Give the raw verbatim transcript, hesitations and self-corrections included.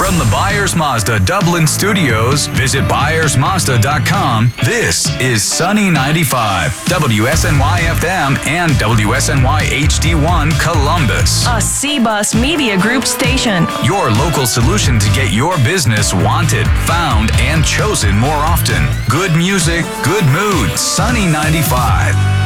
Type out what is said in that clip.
From the Byers Mazda Dublin studios, visit Byers Mazda dot com. This is Sunny ninety-five, W S N Y F M and W S N Y H D one Columbus. A C-Bus Media Group station. Your local solution to get your business wanted, found, and chosen more often. Good music, good mood. Sunny ninety-five.